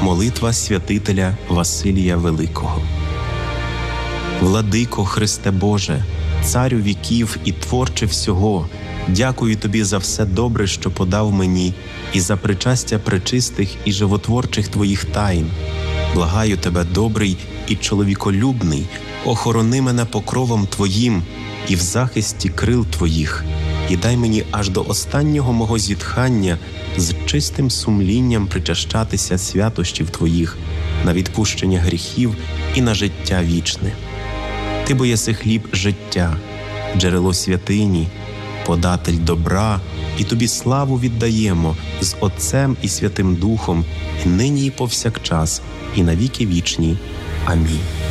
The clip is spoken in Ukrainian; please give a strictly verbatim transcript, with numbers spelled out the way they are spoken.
Молитва святителя Василія Великого. Владико Христе Боже, Царю віків і Творче всього, дякую Тобі за все добре, що подав мені, і за причастя пречистих і животворчих Твоїх тайн. Благаю Тебе, добрий і чоловіколюбний, охорони мене покровом Твоїм і в захисті крил Твоїх, і дай мені аж до останнього мого зітхання з чистим сумлінням причащатися святощів Твоїх, на відпущення гріхів і на життя вічне. Ти бо єси хліб життя, джерело святині, податель добра, і Тобі славу віддаємо з Отцем і Святим Духом, і нині і повсякчас, і на віки вічні. Амінь.